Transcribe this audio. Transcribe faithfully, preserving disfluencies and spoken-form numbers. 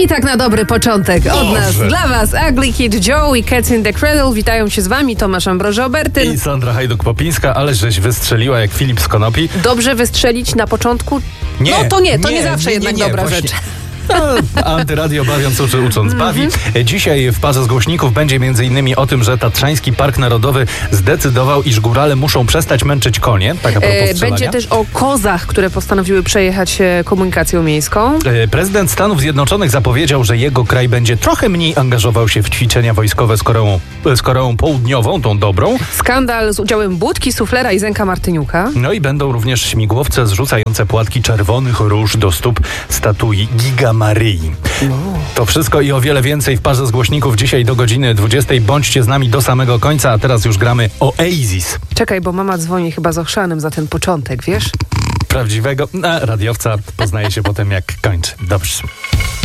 I tak na dobry początek od Boże. nas, dla was Ugly Kid Joe i Cats in the Cradle. Witają się z wami Tomasz Ambroży-Obertyn. I Sandra Hajduk-Popińska, ale żeś wystrzeliła jak Filip z Konopi. Dobrze wystrzelić na początku? Nie, no to nie, to nie, nie zawsze nie, jednak nie, nie, dobra właśnie. rzecz. No, antyradio bawiąc uczy, ucząc bawi. Dzisiaj w parze z głośników będzie między innymi o tym, że Tatrzański Park Narodowy zdecydował, iż górale muszą przestać męczyć konie. Tak a propos E, strzelania. będzie też o kozach, które postanowiły przejechać e, komunikacją miejską. E, Prezydent Stanów Zjednoczonych zapowiedział, że jego kraj będzie trochę mniej angażował się w ćwiczenia wojskowe z Koreą, z Koreą Południową, tą dobrą. Skandal z udziałem Budki, Suflera i Zenka Martyniuka. No i będą również śmigłowce zrzucające płatki czerwonych róż do stóp statui Giga Maryi. No. To wszystko i o wiele więcej w parze z głośników dzisiaj do godziny dwudziestej. Bądźcie z nami do samego końca, a teraz już gramy Oasis. Czekaj, bo mama dzwoni chyba z ochrzanym za ten początek, wiesz? Prawdziwego a, radiowca poznaje się potem jak kończy. Dobrze.